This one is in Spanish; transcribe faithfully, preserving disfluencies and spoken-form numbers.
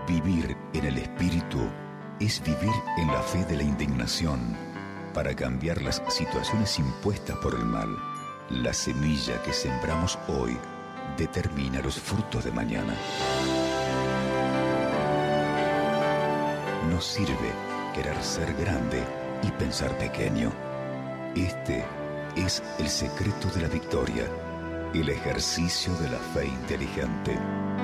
Vivir en el espíritu es vivir en la fe de la indignación para cambiar las situaciones impuestas por el mal. La semilla que sembramos hoy determina los frutos de mañana. No sirve querer ser grande y pensar pequeño. Este es el secreto de la victoria, el ejercicio de la fe inteligente.